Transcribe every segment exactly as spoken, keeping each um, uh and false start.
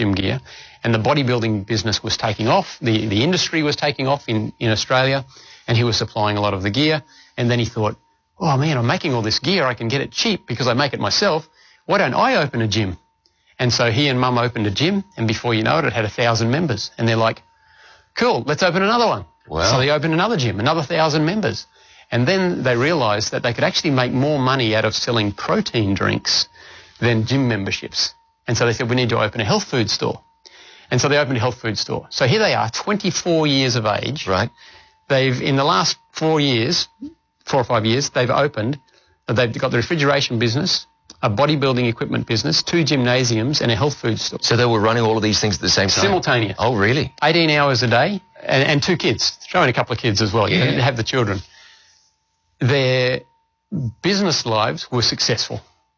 gym gear, and the bodybuilding business was taking off. The, the industry was taking off in, in Australia, and he was supplying a lot of the gear. And then he thought, oh, man, I'm making all this gear. I can get it cheap because I make it myself. Why don't I open a gym? And so he and Mum opened a gym, and before you know it, it had a thousand members. And they're like, cool, let's open another one. Wow. So they opened another gym, another thousand members. And then they realised that they could actually make more money out of selling protein drinks than gym memberships. And so they said, we need to open a health food store. And so they opened a health food store. So here they are, twenty-four years of age. Right. They've, in the last four years, four or five years, they've opened, they've got the refrigeration business, a bodybuilding equipment business, two gymnasiums, and a health food store. So they were running all of these things at the same time? Simultaneous. Oh, really? eighteen hours a day, and, and two kids, throwing a couple of kids as well. Yeah. You have the children. Their business lives were successful.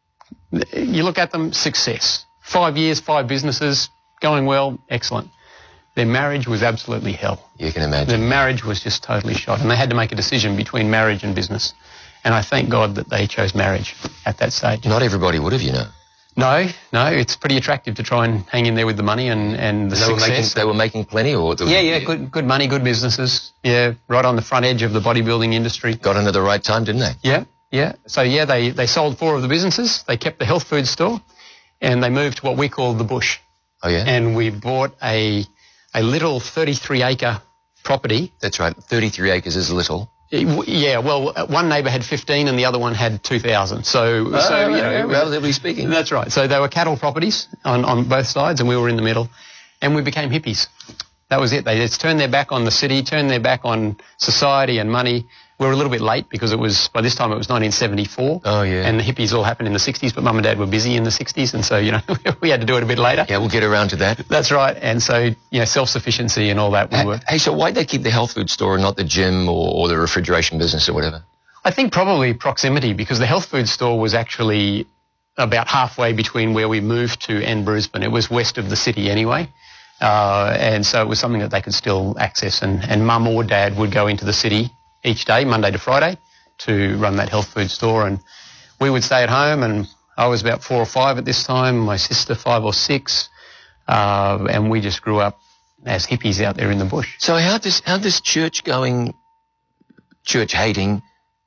You look at them, success. Five years, five businesses, going well, excellent. Their marriage was absolutely hell. You can imagine. Their marriage was just totally shot, and they had to make a decision between marriage and business. And I thank God that they chose marriage at that stage. Not everybody would have, you know. No, no, it's pretty attractive to try and hang in there with the money and, and the they were success. making, they were making plenty, or there was, Yeah, yeah, good, good money, good businesses. Yeah, right on the front edge of the bodybuilding industry. got in at the right time, didn't they? Yeah, yeah. So yeah, they, they sold four of the businesses. They kept the health food store, and they moved to what we call the bush. Oh yeah. And we bought a a little thirty-three acre property. That's right. thirty-three acres is little. Yeah, well, one neighbour had fifteen and the other one had two thousand. So, Oh, so you know, relatively speaking. That's right. So they were cattle properties on, on both sides, and we were in the middle, and we became hippies. That was it. They just turned their back on the city, turned their back on society and money. We were a little bit late because it was, by this time it was nineteen seventy-four. Oh, yeah. And the hippies all happened in the sixties, but Mum and Dad were busy in the sixties, and so, you know, we had to do it a bit later. Yeah, we'll get around to that. That's right. And so, you know, self-sufficiency and all that we were. Hey, so why'd they keep the health food store and not the gym or, or the refrigeration business or whatever? I think probably proximity, because the health food store was actually about halfway between where we moved to and Brisbane. It was west of the city anyway. Uh, and so it was something that they could still access, and, and Mum or Dad would go into the city each day, Monday to Friday, to run that health food store, and we would stay at home, and I was about four or five at this time, my sister five or six, uh, and we just grew up as hippies out there in the bush. So how does how this church going, church hating,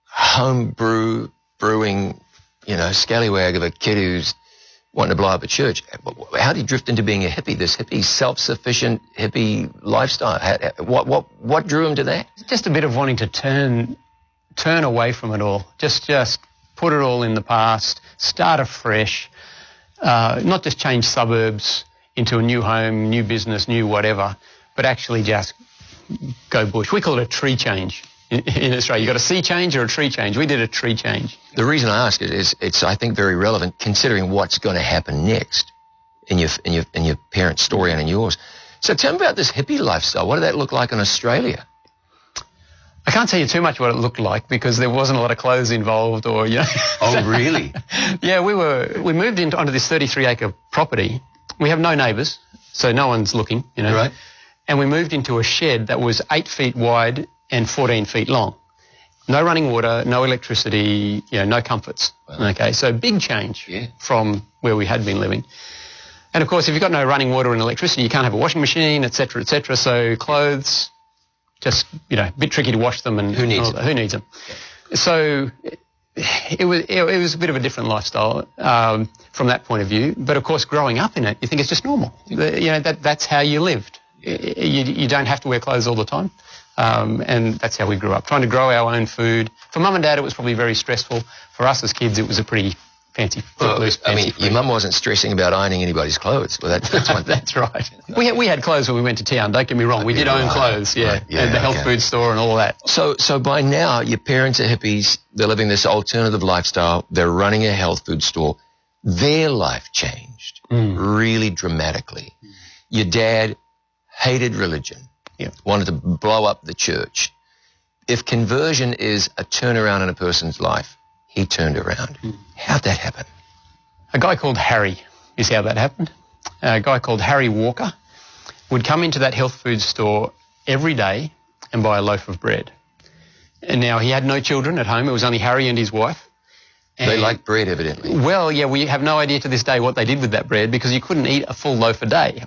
homebrew brewing, you know, scallywag of a kid who's wanting to blow up a church, how did he drift into being a hippie? This hippie, self-sufficient hippie lifestyle. How, what what what drew him to that? Just a bit of wanting to turn turn away from it all. Just just put it all in the past, start afresh, uh, not just change suburbs into a new home, new business, new whatever, but actually just go bush. We call it a tree change in, in Australia. You got a sea change or a tree change. We did a tree change. The reason I ask it is it's, I think, very relevant considering what's going to happen next in your in your in your parents' story and in yours. So tell me about this hippie lifestyle. What did that look like in Australia? I can't tell you too much what it looked like because there wasn't a lot of clothes involved, or you know. Oh, really? Yeah, we were. We moved into onto this thirty-three acre property. We have no neighbours, so no one's looking, you know. Right. And we moved into a shed that was eight feet wide and fourteen feet long. No running water, no electricity, you know, no comforts. Wow. Okay, so big change Yeah. from where we had been living. And of course, if you've got no running water and electricity, you can't have a washing machine, et cetera, et cetera. So clothes, just, you know, a bit tricky to wash them. And Who needs all, them? Who needs them? Yeah. So it was it, it was a bit of a different lifestyle um, from that point of view. But of course, growing up in it, you think it's just normal. The, you know, that that's how you lived. You, you don't have to wear clothes all the time. Um, and that's how we grew up, trying to grow our own food. For Mum and Dad, it was probably very stressful. For us as kids, it was a pretty fancy, Well, loose, I fancy mean, food. your mum wasn't stressing about ironing anybody's clothes. Well, that, that's one thing. That's right. We had, we had clothes when we went to town, don't get me wrong. We did Yeah, own right, clothes, yeah. right, yeah, and the health okay. food store and all that. So, so by now, your parents are hippies. They're living this alternative lifestyle. They're running a health food store. Their life changed Mm. really dramatically. Your dad hated religion, Yeah. wanted to blow up the church. If conversion is a turnaround in a person's life, he turned around. Mm. How'd that happen? A guy called Harry is how that happened. A guy called Harry Walker would come into that health food store every day and buy a loaf of bread. And now he had no children at home. It was only Harry and his wife. They And- like bread, evidently. Well, yeah, we have no idea to this day what they did with that bread because you couldn't eat a full loaf a day.